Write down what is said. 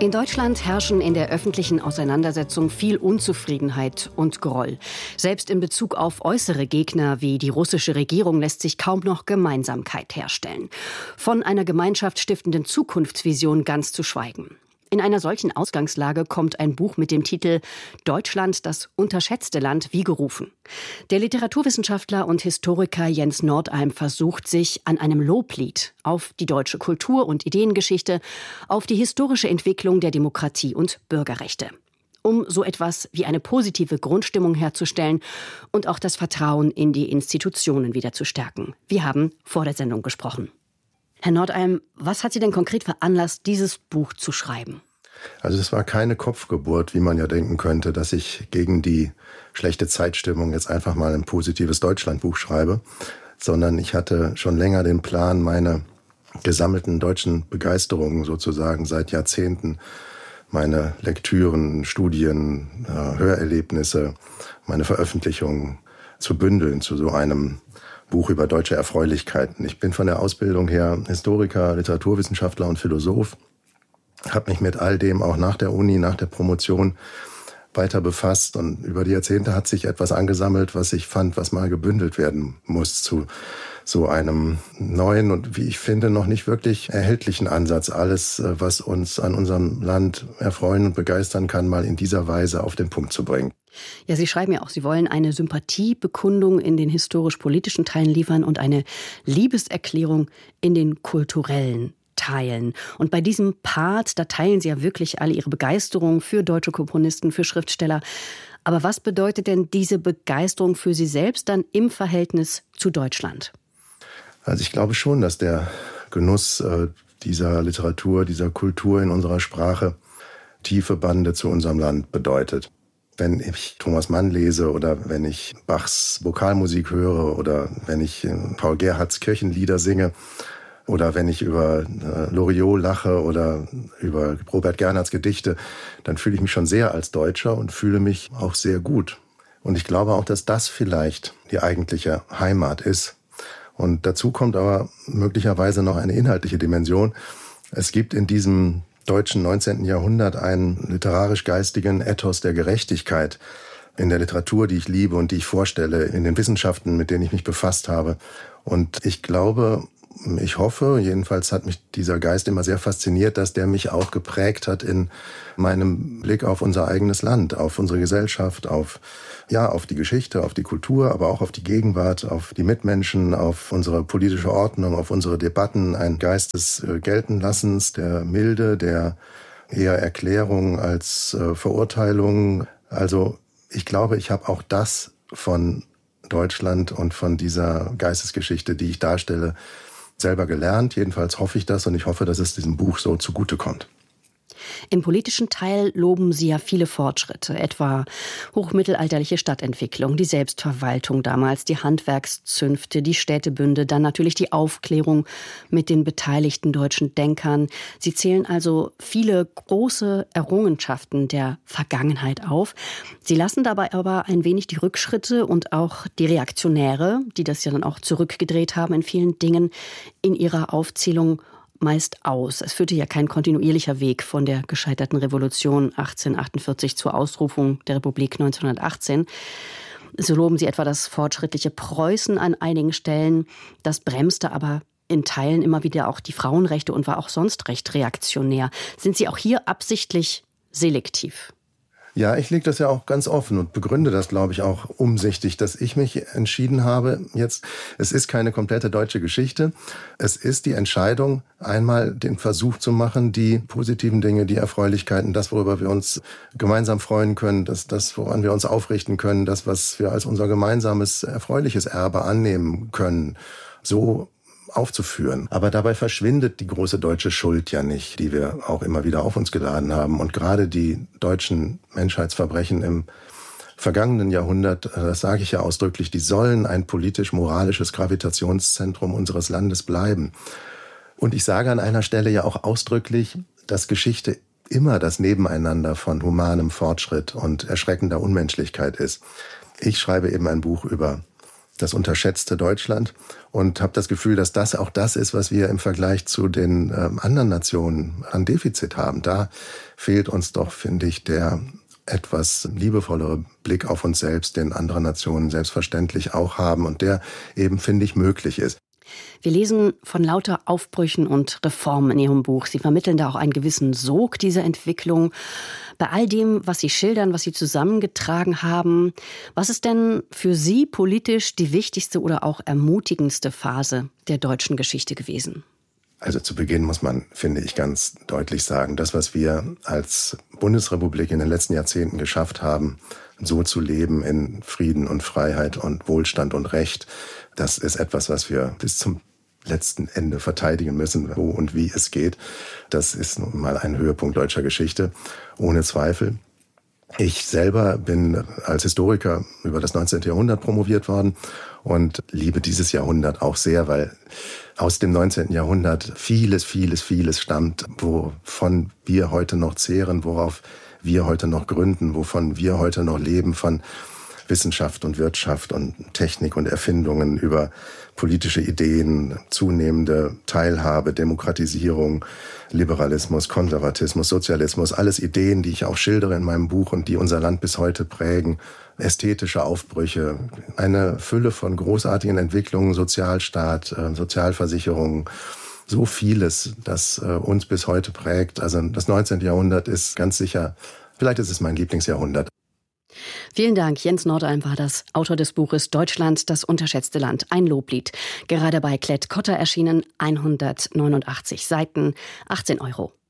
In Deutschland herrschen in der öffentlichen Auseinandersetzung viel Unzufriedenheit und Groll. Selbst in Bezug auf äußere Gegner wie die russische Regierung lässt sich kaum noch Gemeinsamkeit herstellen. Von einer gemeinschaftsstiftenden Zukunftsvision ganz zu schweigen. In einer solchen Ausgangslage kommt ein Buch mit dem Titel »Deutschland, das unterschätzte Land« wie gerufen. Der Literaturwissenschaftler und Historiker Jens Nordalm versucht sich an einem Loblied auf die deutsche Kultur- und Ideengeschichte, auf die historische Entwicklung der Demokratie und Bürgerrechte. Um so etwas wie eine positive Grundstimmung herzustellen und auch das Vertrauen in die Institutionen wieder zu stärken. Wir haben vor der Sendung gesprochen. Herr Nordalm, was hat Sie denn konkret veranlasst, dieses Buch zu schreiben? Also es war keine Kopfgeburt, wie man ja denken könnte, dass ich gegen die schlechte Zeitstimmung jetzt einfach mal ein positives Deutschlandbuch schreibe, sondern ich hatte schon länger den Plan, meine gesammelten deutschen Begeisterungen sozusagen seit Jahrzehnten, meine Lektüren, Studien, Hörerlebnisse, meine Veröffentlichungen zu bündeln zu so einem Buch über deutsche Erfreulichkeiten. Ich bin von der Ausbildung her Historiker, Literaturwissenschaftler und Philosoph, habe mich mit all dem auch nach der Uni, nach der Promotion weiter befasst und über die Jahrzehnte hat sich etwas angesammelt, was ich fand, was mal gebündelt werden muss zu so einem neuen und wie ich finde noch nicht wirklich erhältlichen Ansatz, alles, was uns an unserem Land erfreuen und begeistern kann, mal in dieser Weise auf den Punkt zu bringen. Ja, Sie schreiben ja auch, Sie wollen eine Sympathiebekundung in den historisch-politischen Teilen liefern und eine Liebeserklärung in den kulturellen Teilen. Und bei diesem Part, da teilen Sie ja wirklich alle Ihre Begeisterung für deutsche Komponisten, für Schriftsteller. Aber was bedeutet denn diese Begeisterung für Sie selbst dann im Verhältnis zu Deutschland? Also ich glaube schon, dass der Genuss dieser Literatur, dieser Kultur in unserer Sprache tiefe Bande zu unserem Land bedeutet. Wenn ich Thomas Mann lese oder wenn ich Bachs Vokalmusik höre oder wenn ich Paul Gerhardts Kirchenlieder singe oder wenn ich über Loriot lache oder über Robert Gernhardts Gedichte, dann fühle ich mich schon sehr als Deutscher und fühle mich auch sehr gut. Und ich glaube auch, dass das vielleicht die eigentliche Heimat ist. Und dazu kommt aber möglicherweise noch eine inhaltliche Dimension. Es gibt in diesem deutschen 19. Jahrhundert einen literarisch-geistigen Ethos der Gerechtigkeit in der Literatur, die ich liebe und die ich vorstelle, in den Wissenschaften, mit denen ich mich befasst habe. Und ich glaube, ich hoffe, jedenfalls hat mich dieser Geist immer sehr fasziniert, dass der mich auch geprägt hat in meinem Blick auf unser eigenes Land, auf unsere Gesellschaft, auf die Geschichte, auf die Kultur, aber auch auf die Gegenwart, auf die Mitmenschen, auf unsere politische Ordnung, auf unsere Debatten. Ein Geist des Geltenlassens, der Milde, der eher Erklärung als Verurteilung. Also ich glaube, ich habe auch das von Deutschland und von dieser Geistesgeschichte, die ich darstelle, selber gelernt. Jedenfalls hoffe ich das und ich hoffe, dass es diesem Buch so zugutekommt. Im politischen Teil loben Sie ja viele Fortschritte, etwa hochmittelalterliche Stadtentwicklung, die Selbstverwaltung damals, die Handwerkszünfte, die Städtebünde, dann natürlich die Aufklärung mit den beteiligten deutschen Denkern. Sie zählen also viele große Errungenschaften der Vergangenheit auf. Sie lassen dabei aber ein wenig die Rückschritte und auch die Reaktionäre, die das ja dann auch zurückgedreht haben in vielen Dingen, in ihrer Aufzählung meist aus. Es führte ja kein kontinuierlicher Weg von der gescheiterten Revolution 1848 zur Ausrufung der Republik 1918. So loben Sie etwa das fortschrittliche Preußen an einigen Stellen. Das bremste aber in Teilen immer wieder auch die Frauenrechte und war auch sonst recht reaktionär. Sind Sie auch hier absichtlich selektiv? Ja, ich lege das ja auch ganz offen und begründe das, glaube ich, auch umsichtig, dass ich mich entschieden habe, es ist keine komplette deutsche Geschichte. Es ist die Entscheidung, einmal den Versuch zu machen, die positiven Dinge, die Erfreulichkeiten, das, worüber wir uns gemeinsam freuen können, das, woran wir uns aufrichten können, das, was wir als unser gemeinsames, erfreuliches Erbe annehmen können, so aufzuführen. Aber dabei verschwindet die große deutsche Schuld ja nicht, die wir auch immer wieder auf uns geladen haben. Und gerade die deutschen Menschheitsverbrechen im vergangenen Jahrhundert, das sage ich ja ausdrücklich, die sollen ein politisch-moralisches Gravitationszentrum unseres Landes bleiben. Und ich sage an einer Stelle ja auch ausdrücklich, dass Geschichte immer das Nebeneinander von humanem Fortschritt und erschreckender Unmenschlichkeit ist. Ich schreibe eben ein Buch über das unterschätzte Deutschland, und habe das Gefühl, dass das auch das ist, was wir im Vergleich zu den anderen Nationen an Defizit haben. Da fehlt uns doch, finde ich, der etwas liebevollere Blick auf uns selbst, den andere Nationen selbstverständlich auch haben und der eben, finde ich, möglich ist. Wir lesen von lauter Aufbrüchen und Reformen in Ihrem Buch. Sie vermitteln da auch einen gewissen Sog dieser Entwicklung. Bei all dem, was Sie schildern, was Sie zusammengetragen haben, was ist denn für Sie politisch die wichtigste oder auch ermutigendste Phase der deutschen Geschichte gewesen? Also zu Beginn muss man, finde ich, ganz deutlich sagen, das, was wir als Bundesrepublik in den letzten Jahrzehnten geschafft haben, so zu leben in Frieden und Freiheit und Wohlstand und Recht, das ist etwas, was wir bis zum letzten Ende verteidigen müssen, wo und wie es geht. Das ist nun mal ein Höhepunkt deutscher Geschichte, ohne Zweifel. Ich selber bin als Historiker über das 19. Jahrhundert promoviert worden und liebe dieses Jahrhundert auch sehr, weil aus dem 19. Jahrhundert vieles stammt, wovon wir heute noch zehren, worauf wir heute noch gründen, wovon wir heute noch leben, von Wissenschaft und Wirtschaft und Technik und Erfindungen über politische Ideen, zunehmende Teilhabe, Demokratisierung, Liberalismus, Konservatismus, Sozialismus, alles Ideen, die ich auch schildere in meinem Buch und die unser Land bis heute prägen, ästhetische Aufbrüche, eine Fülle von großartigen Entwicklungen, Sozialstaat, Sozialversicherung, so vieles, das uns bis heute prägt. Also das 19. Jahrhundert ist ganz sicher, vielleicht ist es mein Lieblingsjahrhundert. Vielen Dank. Jens Nordalm war das, Autor des Buches Deutschland, das unterschätzte Land, ein Loblied. Gerade bei Klett-Cotta erschienen, 189 Seiten, 18 €.